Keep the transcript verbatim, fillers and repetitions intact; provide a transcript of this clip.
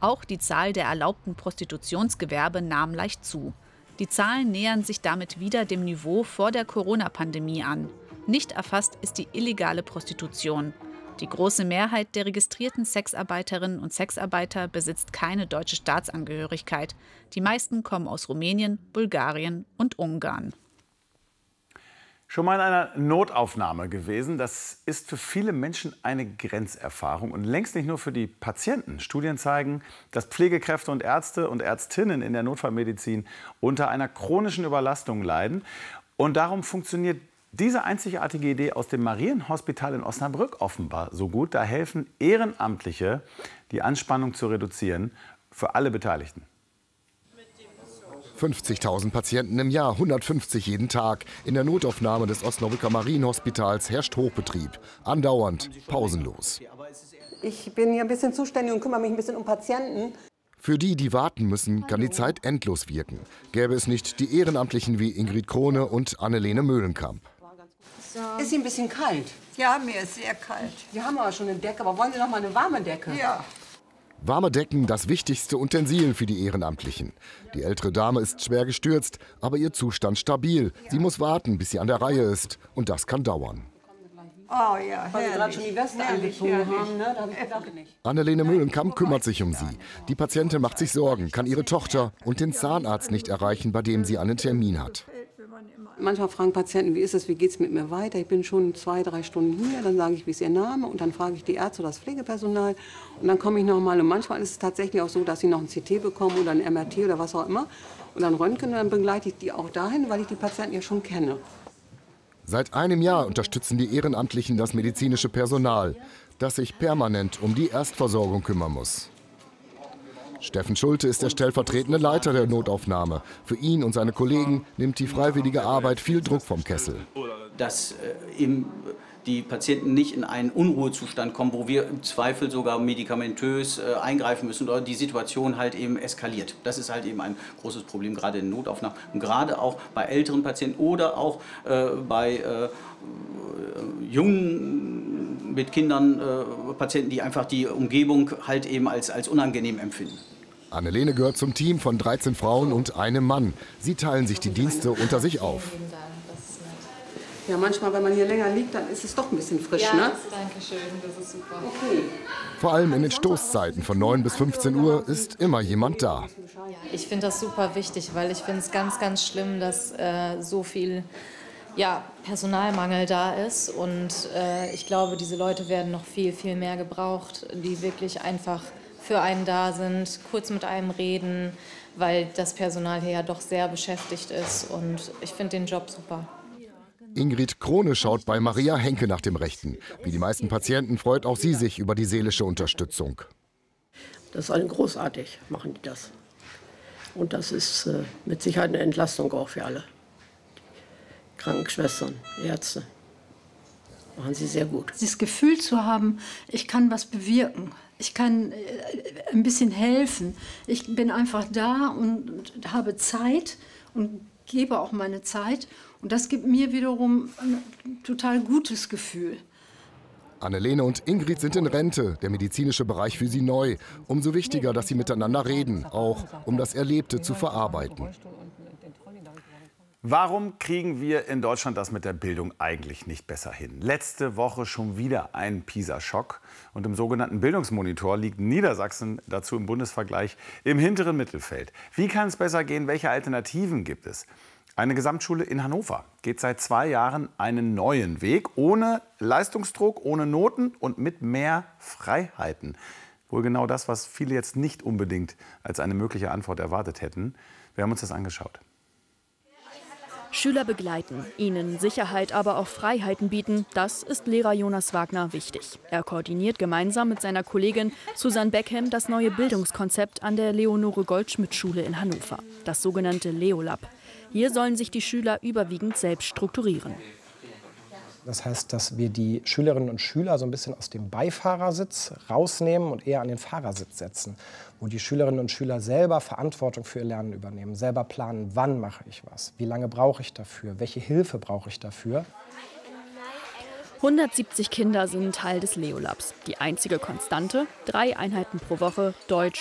Auch die Zahl der erlaubten Prostitutionsgewerbe nahm leicht zu. Die Zahlen nähern sich damit wieder dem Niveau vor der Corona-Pandemie an. Nicht erfasst ist die illegale Prostitution. Die große Mehrheit der registrierten Sexarbeiterinnen und Sexarbeiter besitzt keine deutsche Staatsangehörigkeit. Die meisten kommen aus Rumänien, Bulgarien und Ungarn. Schon mal in einer Notaufnahme gewesen, das ist für viele Menschen eine Grenzerfahrung und längst nicht nur für die Patienten. Studien zeigen, dass Pflegekräfte und Ärzte und Ärztinnen in der Notfallmedizin unter einer chronischen Überlastung leiden. Und darum funktioniert diese einzigartige Idee aus dem Marienhospital in Osnabrück offenbar so gut. Da helfen Ehrenamtliche, die Anspannung zu reduzieren, für alle Beteiligten. fünfzigtausend Patienten im Jahr, hundertfünfzig jeden Tag. In der Notaufnahme des Osnabrücker Marienhospitals herrscht Hochbetrieb. Andauernd, pausenlos. Ich bin hier ein bisschen zuständig und kümmere mich ein bisschen um Patienten. Für die, die warten müssen, kann die Zeit endlos wirken. Gäbe es nicht die Ehrenamtlichen wie Ingrid Krone und Annelene Möhlenkamp. Ist sie ein bisschen kalt? Ja, mir ist sehr kalt. Wir haben aber schon eine Decke, aber wollen Sie noch mal eine warme Decke? Ja. Warme Decken, das wichtigste Utensil für die Ehrenamtlichen. Die ältere Dame ist schwer gestürzt, aber ihr Zustand stabil. Sie muss warten, bis sie an der Reihe ist. Und das kann dauern. Oh ja, Weil Sie gerade schon die Weste angezogen haben, ne? Da habe ich gedacht, nicht. Annelene Möhlenkamp kümmert sich um sie. Die Patientin macht sich Sorgen, kann ihre Tochter und den Zahnarzt nicht erreichen, bei dem sie einen Termin hat. Manchmal fragen Patienten, wie ist es, wie geht es mit mir weiter? Ich bin schon zwei, drei Stunden hier, dann sage ich, wie ist Ihr Name? Und dann frage ich die Ärzte oder das Pflegepersonal. Und dann komme ich noch mal. Und manchmal ist es tatsächlich auch so, dass sie noch ein C T bekommen oder ein M R T oder was auch immer. Und dann Röntgen und dann begleite ich die auch dahin, weil ich die Patienten ja schon kenne. Seit einem Jahr unterstützen die Ehrenamtlichen das medizinische Personal, das sich permanent um die Erstversorgung kümmern muss. Steffen Schulte ist der stellvertretende Leiter der Notaufnahme. Für ihn und seine Kollegen nimmt die freiwillige Arbeit viel Druck vom Kessel. Dass äh, eben die Patienten nicht in einen Unruhezustand kommen, wo wir im Zweifel sogar medikamentös äh, eingreifen müssen oder die Situation halt eben eskaliert. Das ist halt eben ein großes Problem, gerade in Notaufnahmen und gerade auch bei älteren Patienten oder auch äh, bei äh, jungen mit Kindern, äh, Patienten, die einfach die Umgebung halt eben als, als unangenehm empfinden. Annelene gehört zum Team von dreizehn Frauen und einem Mann. Sie teilen sich die Dienste unter sich auf. Ja, manchmal, wenn man hier länger liegt, dann ist es doch ein bisschen frisch, ja, ne? Danke schön, das ist super. Okay. Vor allem in den Stoßzeiten von neun bis fünfzehn Uhr ist immer jemand da. Ich finde das super wichtig, weil ich finde es ganz, ganz schlimm, dass äh, so viel ja, Personalmangel da ist. Und äh, ich glaube, diese Leute werden noch viel, viel mehr gebraucht, die wirklich einfach für einen da sind, kurz mit einem reden, weil das Personal hier ja doch sehr beschäftigt ist. Und ich finde den Job super. Ingrid Krone schaut bei Maria Henke nach dem Rechten. Wie die meisten Patienten freut auch sie sich über die seelische Unterstützung. Das ist großartig, machen die das. Und das ist äh, mit Sicherheit eine Entlastung auch für alle. Krankenschwestern, Ärzte, machen sie sehr gut. Das Gefühl zu haben, ich kann was bewirken, ich kann äh, ein bisschen helfen. Ich bin einfach da und habe Zeit und gebe auch meine Zeit. Und das gibt mir wiederum ein total gutes Gefühl. Annelene und Ingrid sind in Rente, der medizinische Bereich für sie neu. Umso wichtiger, dass sie miteinander reden, auch um das Erlebte zu verarbeiten. Warum kriegen wir in Deutschland das mit der Bildung eigentlich nicht besser hin? Letzte Woche schon wieder ein PISA-Schock. Und im sogenannten Bildungsmonitor liegt Niedersachsen dazu im Bundesvergleich im hinteren Mittelfeld. Wie kann es besser gehen? Welche Alternativen gibt es? Eine Gesamtschule in Hannover geht seit zwei Jahren einen neuen Weg, ohne Leistungsdruck, ohne Noten und mit mehr Freiheiten. Wohl genau das, was viele jetzt nicht unbedingt als eine mögliche Antwort erwartet hätten. Wir haben uns das angeschaut. Schüler begleiten, ihnen Sicherheit, aber auch Freiheiten bieten, das ist Lehrer Jonas Wagner wichtig. Er koordiniert gemeinsam mit seiner Kollegin Susanne Beckham das neue Bildungskonzept an der Leonore-Goldschmidt-Schule in Hannover, das sogenannte Leolab. Hier sollen sich die Schüler überwiegend selbst strukturieren. Das heißt, dass wir die Schülerinnen und Schüler so ein bisschen aus dem Beifahrersitz rausnehmen und eher an den Fahrersitz setzen, wo die Schülerinnen und Schüler selber Verantwortung für ihr Lernen übernehmen, selber planen, wann mache ich was, wie lange brauche ich dafür, welche Hilfe brauche ich dafür. hundertsiebzig Kinder sind Teil des Leolabs. Die einzige Konstante, drei Einheiten pro Woche, Deutsch,